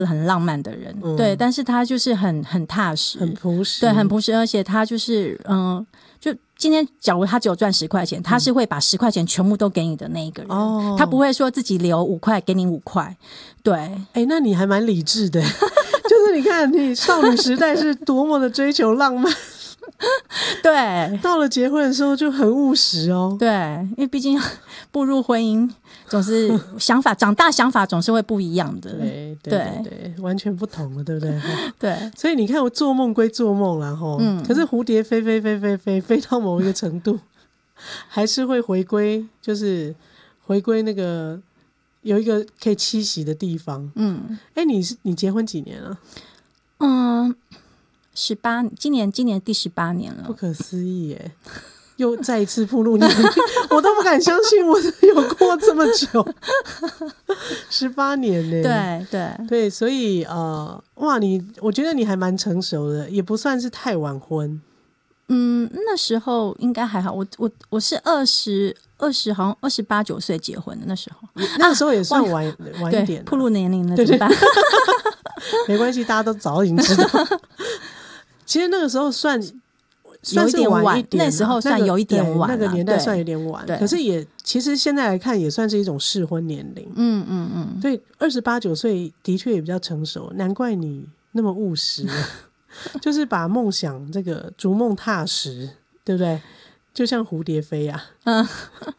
很浪漫的人，对，但是他就是很踏实， 很朴实， 对，很朴实，而且他就是就今天假如他只有赚10块钱，他是会把10块钱全部都给你的那一个人，他不会说自己留5块给你5块，对， 那你还蛮理智的就是你看你少女时代是多么的追求浪漫对， 到了结婚的时候就很务实哦， 对，因为毕竟步入婚姻总是长大想法总是会不一样的， 对，完全不同了，对不对对， 所以你看我做梦归做梦啦可是蝴蝶飞到某一个程度还是会回归，就是回归那个有一个可以栖息的地方。你结婚几年了 ？18，今年第18年了， 不可思议耶！又再一次暴露年龄，我都不敢相信我有过这么久，18年呢。对，所以我觉得你还蛮成熟的，也不算是太晚婚。 那时候应该还好，我是20好像28、9岁结婚的，那时候那时候也算晚一点， 暴露年龄了怎么办？ 没关系，大家都早已经知道。其实那个时候算是晚一点， 那时候算有一点晚， 那个年代算有点晚，可是其实现在来看也算是一种适婚年龄。对，28、9岁的确也比较成熟，难怪你那么务实就是把梦想这个逐梦踏实，对不对？就像蝴蝶飞啊